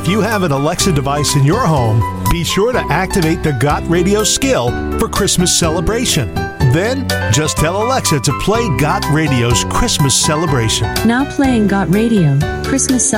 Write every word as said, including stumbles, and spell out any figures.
If you have an Alexa device in your home, be sure to activate the Got Radio skill for Christmas celebration. Then, just tell Alexa to play Got Radio's Christmas celebration. Now playing Got Radio, Christmas celebration.